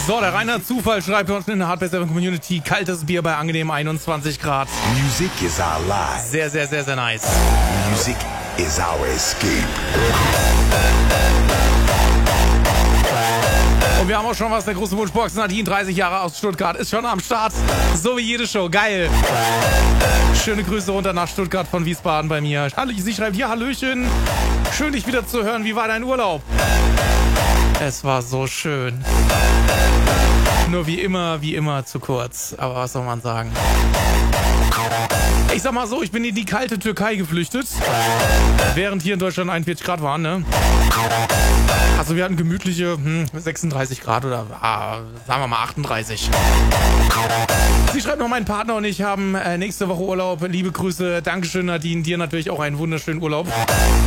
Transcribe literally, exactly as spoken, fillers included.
So, der reine Zufall schreibt uns in der Hardware sieben Community, kaltes Bier bei angenehm einundzwanzig Grad. Music is our life. Sehr, sehr, sehr, sehr nice. Music is our escape. Und wir haben auch schon was, der große Wunschbox. Nadine, dreißig Jahre aus Stuttgart, ist schon am Start. So wie jede Show, geil. Schöne Grüße runter nach Stuttgart von Wiesbaden bei mir. Sie schreibt, ja, Hallöchen. Schön, dich wieder zu hören. Wie war dein Urlaub? Es war so schön. Nur wie immer, wie immer zu kurz. Aber was soll man sagen? Ich sag mal so, ich bin in die kalte Türkei geflüchtet. Während hier in Deutschland einundvierzig Grad waren, ne? Also wir hatten gemütliche hm, sechsunddreißig Grad oder ah, sagen wir mal achtunddreißig. Sie schreibt noch, mein Partner und ich haben äh, nächste Woche Urlaub. Liebe Grüße, Dankeschön Nadine, dir natürlich auch einen wunderschönen Urlaub.